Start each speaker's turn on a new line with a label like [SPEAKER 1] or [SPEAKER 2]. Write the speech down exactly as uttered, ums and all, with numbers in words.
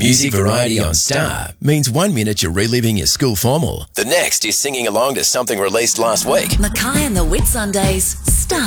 [SPEAKER 1] Music variety on Star means one minute you're reliving your school formal. The next is singing along to something released last week.
[SPEAKER 2] Mackay and the Whitsundays, Star.